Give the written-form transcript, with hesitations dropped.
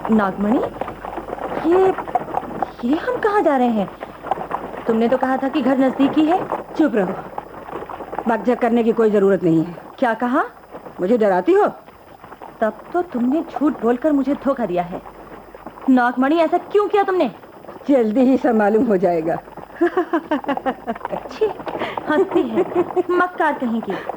नागमणि, ये हम कहाँ जा रहे हैं? तुमने तो कहा था कि घर नजदीक ही है। चुप रहो, बकझक करने की कोई जरूरत नहीं है। क्या कहा? मुझे डराती हो? तब तो तुमने झूठ बोलकर मुझे धोखा दिया है। नागमणि, ऐसा क्यों किया तुमने? जल्दी ही सब मालूम हो जाएगा। अच्छी हंसती है, मक्कार कहीं की।